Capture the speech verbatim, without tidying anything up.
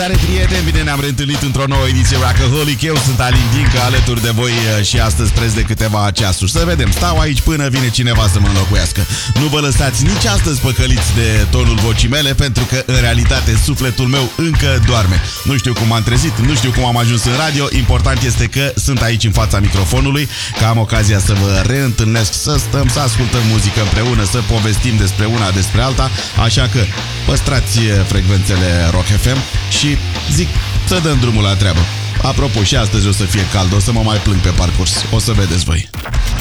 Tare prieteni, bine ne-am reîntâlnit într-o nouă ediție Rockaholic. Eu sunt Alin Dincă, alături de voi și astăzi preț de câteva ceasuri. Să vedem, stau aici până vine cineva să mă înlocuiască. Nu vă lăsați nici astăzi păcăliți de tonul vocii mele, pentru că în realitate sufletul meu încă doarme. Nu știu cum am trezit, nu știu cum am ajuns în radio. Important este că sunt aici în fața microfonului, că am ocazia să vă reîntâlnesc, să stăm, să ascultăm muzică împreună, să povestim despre una, despre alta. Așa că păstrați frecvențele Rock F M și zic să dăm drumul la treabă. Apropo, și astăzi o să fie cald, o să mă mai plâng pe parcurs. O să vedeți voi.